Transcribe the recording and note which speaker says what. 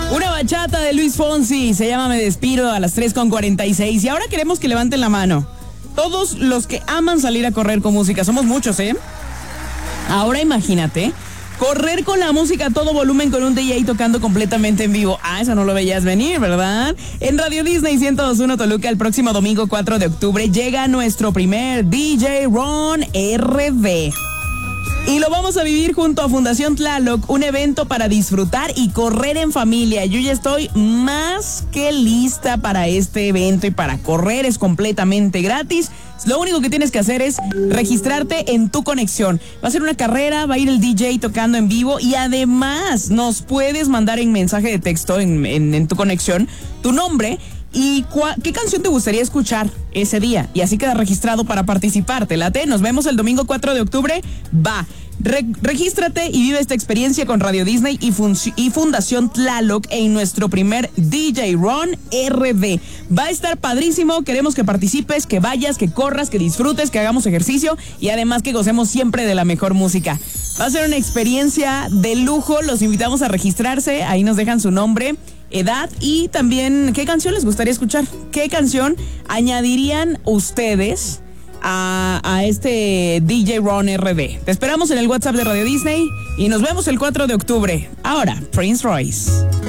Speaker 1: Una bachata de Luis Fonsi, se llama Me Despido a las 3:46. Y ahora queremos que levanten la mano todos los que aman salir a correr con música. Somos muchos, ¿eh? Ahora imagínate correr con la música a todo volumen con un DJ tocando completamente en vivo. Eso no lo veías venir, ¿verdad? En Radio Disney 102.1 Toluca, el próximo domingo 4 de octubre, llega nuestro primer DJ Ron RD. Y lo vamos a vivir junto a Fundación Tlaloc, un evento para disfrutar y correr en familia. Yo ya estoy más que lista para este evento y para correr. Es completamente gratis. Lo único que tienes que hacer es registrarte en Tu Conexión. Va a ser una carrera, va a ir el DJ tocando en vivo y además nos puedes mandar en mensaje de texto en Tu Conexión tu nombre y qué canción te gustaría escuchar ese día. Y así queda registrado para participar. ¿Te late? Nos vemos el domingo 4 de octubre. Va. Regístrate y vive esta experiencia con Radio Disney y Fundación Tlaloc en nuestro primer DJ Ron RD. Va a estar padrísimo, queremos que participes, que vayas, que corras, que disfrutes, que hagamos ejercicio y además que gocemos siempre de la mejor música. Va a ser una experiencia de lujo, los invitamos a registrarse, ahí nos dejan su nombre, edad y también qué canción les gustaría escuchar, qué canción añadirían ustedes a este DJ Ron RD. Te esperamos en el WhatsApp de Radio Disney y nos vemos el 4 de octubre. Ahora, Prince Royce.